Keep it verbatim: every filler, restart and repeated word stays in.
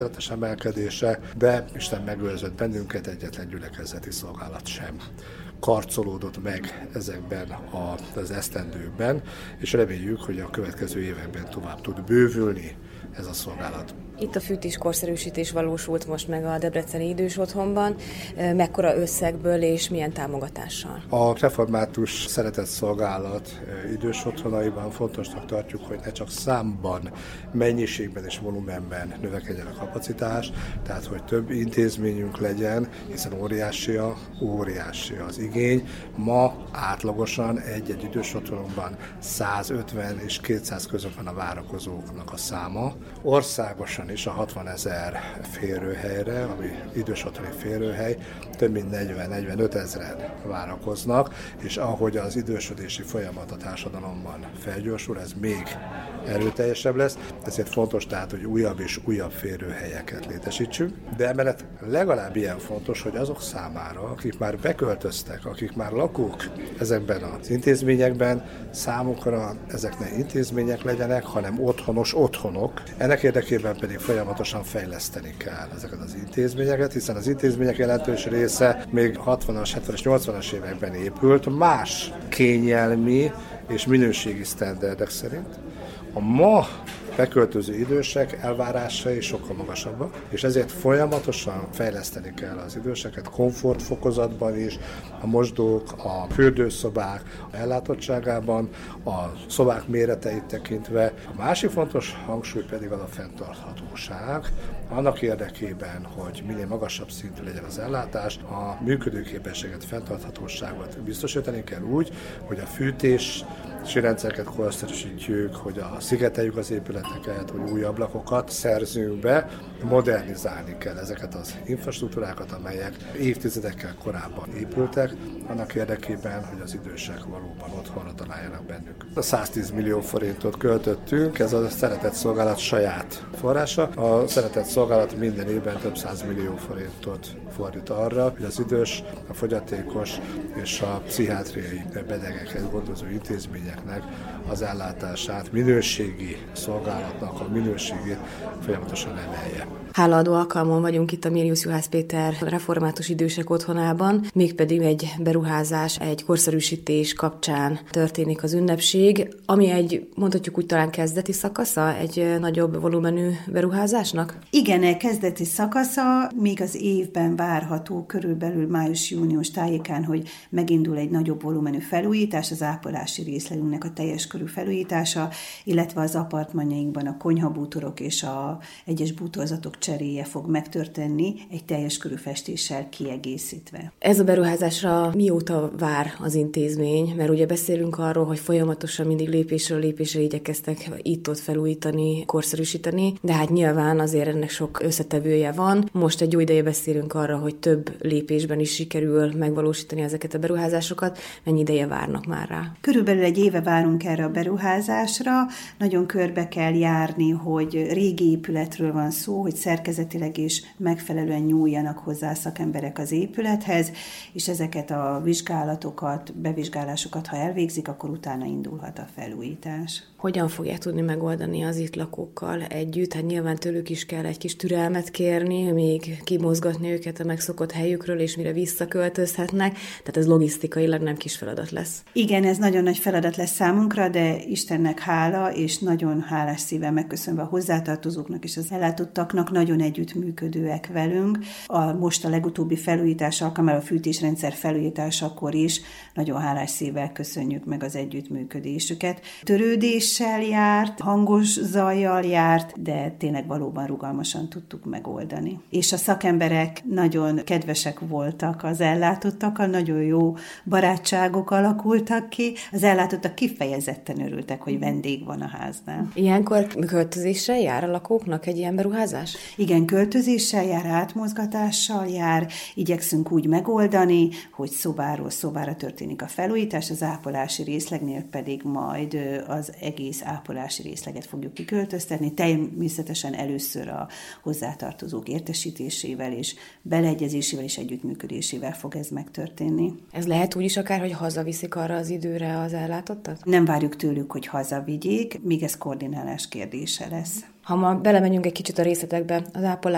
emelkedése, de Isten megőrzött bennünket, egyetlen gyülekezeti szolgálat sem karcolódott meg ezekben az esztendőkben, és reméljük, hogy a következő években tovább tud bővülni ez a szolgálat. Itt a fűtéskorszerűsítés valósult most meg a debreceni idős otthonban. Mekkora összegből és milyen támogatással? A református szeretett szolgálat idős otthonaiban fontosnak tartjuk, hogy ne csak számban, mennyiségben és volumenben növekedjen a kapacitás, tehát hogy több intézményünk legyen, hiszen óriási a, óriási az igény. Ma átlagosan egy-egy idős otthonunkban százötven és kétszáz között van a várakozóknak a száma. Országosan is a hatvanezer férőhelyre, ami idős otthoni férőhely, több mint negyven-negyvenöt ezeren várakoznak, és ahogy az idősödési folyamat a társadalomban felgyorsul, ez még erőteljesebb lesz, ezért fontos tehát, hogy újabb és újabb férőhelyeket létesítsünk, de emellett legalább ilyen fontos, hogy azok számára, akik már beköltöztek, akik már lakók ezekben az intézményekben, számukra ezek ne intézmények legyenek, hanem otthonos otthonok. Ennek érdekében pedig folyamatosan fejleszteni kell ezeket az intézményeket, hiszen az intézmények jelentős része még hatvanas, hetvenes, nyolcvanas években épült, más kényelmi és minőségi sztenderdek szerint. A ma beköltöző idősek elvárásai sokkal magasabbak, és ezért folyamatosan fejleszteni kell az időseket komfortfokozatban is, a mosdók, a fürdőszobák ellátottságában, a szobák méreteit tekintve. A másik fontos hangsúly pedig az a fenntarthatóság, annak érdekében, hogy minél magasabb szintű legyen az ellátás, a működőképességet, fenntarthatóságot biztosítani kell úgy, hogy a fűtés rendszereket korszerűsítjük, hogy a szigeteljük az épületeket, hogy új ablakokat szerzünk be, modernizálni kell ezeket az infrastruktúrákat, amelyek évtizedekkel korábban épültek, annak érdekében, hogy az idősek valóban otthonra találjanak bennük. A száztíz millió forintot költöttünk, ez a szeretett szolgálat saját forrása. A szeretett szolgálat minden évben több száz millió forintot fordít arra, hogy az idős, a fogyatékos és a pszichiátriai betegeket gondozó intézményeknek az ellátását, minőségi szolgálatnak a minőségét folyamatosan emelje. Hálaadó alkalmon vagyunk itt a Mériusz Juhász Péter református idősek otthonában, mégpedig egy beruházás, egy korszerűsítés kapcsán történik az ünnepség, ami egy, mondhatjuk úgy, talán kezdeti szakasza egy nagyobb volumenű beruházásnak? Igen, egy kezdeti szakasza, még az évben várható körülbelül május-június tájékán, hogy megindul egy nagyobb volumenű felújítás, az ápolási részlegünknek a teljes körű felújítása, illetve az apartmanjainkban a konyhabútorok és a egyes bútorzatok cseréje fog megtörténni, egy teljes körű festéssel kiegészítve. Ez a beruházásra mióta vár az intézmény? Mert ugye beszélünk arról, hogy folyamatosan mindig lépésről lépésre igyekeztek itt-ott felújítani, korszerűsíteni, de hát nyilván azért ennek sok összetevője van. Most egy jó ideje beszélünk arra, hogy több lépésben is sikerül megvalósítani ezeket a beruházásokat. Mennyi ideje várnak már rá? Körülbelül egy éve várunk erre a beruházásra. Nagyon körbe kell járni, hogy régi épületről van szó, hogy szerkezetileg is megfelelően nyúljanak hozzá szakemberek az épülethez, és ezeket a vizsgálatokat, bevizsgálásokat, ha elvégzik, akkor utána indulhat a felújítás. Hogyan fogják tudni megoldani az itt lakókkal együtt? Hát nyilván tőlük is kell egy kis türelmet kérni, még kimozgatni őket a megszokott helyükről, és mire visszaköltözhetnek. Tehát ez logisztikailag nem kis feladat lesz. Igen, ez nagyon nagy feladat lesz számunkra, de Istennek hála, és nagyon hálás szívvel megköszönve a hozzátartozóknak és az ellátottaknak, nagyon együttműködőek velünk. A, most a legutóbbi felújítás alkalmával, a fűtésrendszer felújításakor is nagyon hálás szívvel köszönjük meg az együttműködésüket. Törődéssel járt, hangos zajjal járt, de tényleg valóban rugalmasan tudtuk megoldani. És a szakemberek nagyon kedvesek voltak az ellátottakkal, nagyon jó barátságok alakultak ki. Az ellátottak kifejezetten örültek, hogy vendég van a háznál. Ilyenkor költözéssel jár a lakóknak egy ilyen beruházás? Igen, költözéssel jár, átmozgatással jár, igyekszünk úgy megoldani, hogy szobáról szobára történik a felújítás, az ápolási részlegnél pedig majd az egész ápolási részleget fogjuk kiköltöztetni, természetesen először a hozzátartozók értesítésével és beleegyezésével és együttműködésével fog ez megtörténni. Ez lehet úgy is akár, hogy hazaviszik arra az időre az ellátottat? Nem várjuk tőlük, hogy hazavigyék, még ez koordinálás kérdése lesz. Ha ma belemegyünk egy kicsit a részletekbe, az ápolás